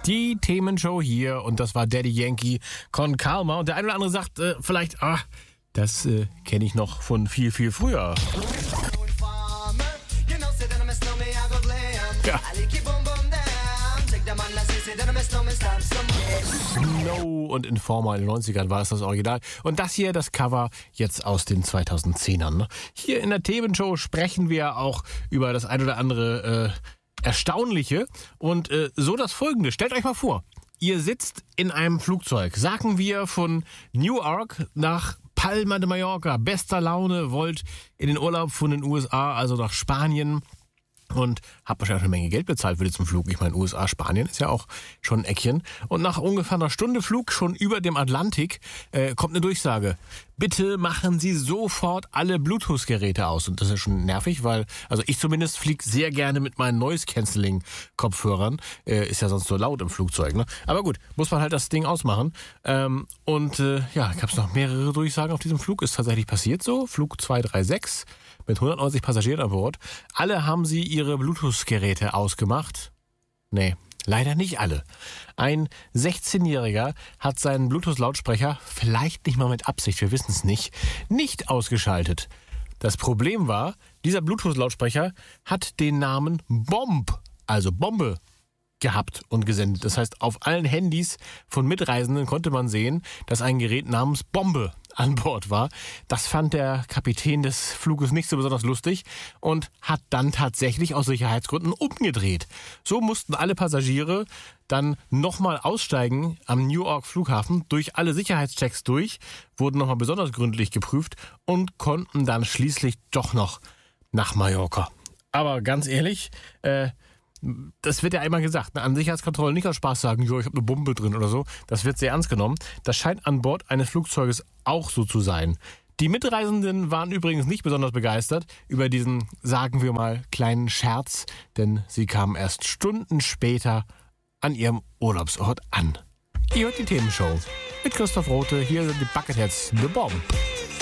Die Themenshow hier und das war Daddy Yankee con Calma. Und der eine oder andere sagt vielleicht, das kenne ich noch von viel, viel früher. Ja. Snow und Informer in den 90ern war es das Original. Und das hier, das Cover, jetzt aus den 2010ern. Ne? Hier in der Themenshow sprechen wir auch über das ein oder andere Erstaunliche. Und so das Folgende. Stellt euch mal vor, ihr sitzt in einem Flugzeug, sagen wir von Newark nach Palma de Mallorca. Bester Laune, wollt in den Urlaub von den USA, also nach Spanien. Und habt wahrscheinlich eine Menge Geld bezahlt für diesen Flug. Ich meine, USA, Spanien ist ja auch schon ein Eckchen. Und nach ungefähr einer Stunde Flug, schon über dem Atlantik, kommt eine Durchsage. Bitte machen Sie sofort alle Bluetooth-Geräte aus. Und das ist schon nervig, weil, also ich zumindest fliege sehr gerne mit meinen Noise-Canceling-Kopfhörern. Ist ja sonst so laut im Flugzeug, ne? Aber gut, muss man halt das Ding ausmachen. Gab es noch mehrere Durchsagen auf diesem Flug. Ist tatsächlich passiert so. Flug 236. Mit 190 Passagieren an Bord. Alle haben sie ihre Bluetooth-Geräte ausgemacht. Nee, leider nicht alle. Ein 16-Jähriger hat seinen Bluetooth-Lautsprecher, vielleicht nicht mal mit Absicht, wir wissen es nicht ausgeschaltet. Das Problem war, dieser Bluetooth-Lautsprecher hat den Namen Bomb, also Bombe, gehabt und gesendet. Das heißt, auf allen Handys von Mitreisenden konnte man sehen, dass ein Gerät namens Bombe an Bord war. Das fand der Kapitän des Fluges nicht so besonders lustig und hat dann tatsächlich aus Sicherheitsgründen umgedreht. So mussten alle Passagiere dann nochmal aussteigen am Newark Flughafen, durch alle Sicherheitschecks durch, wurden nochmal besonders gründlich geprüft und konnten dann schließlich doch noch nach Mallorca. Aber ganz ehrlich, das wird ja einmal gesagt, ne? An Sicherheitskontrollen nicht aus Spaß sagen, jo, ich habe eine Bombe drin oder so. Das wird sehr ernst genommen. Das scheint an Bord eines Flugzeuges auch so zu sein. Die Mitreisenden waren übrigens nicht besonders begeistert über diesen, sagen wir mal, kleinen Scherz, denn sie kamen erst Stunden später an ihrem Urlaubsort an. Ihr hört die Themenshow mit Christoph Rote, hier sind die Bucketheads, The Bomb.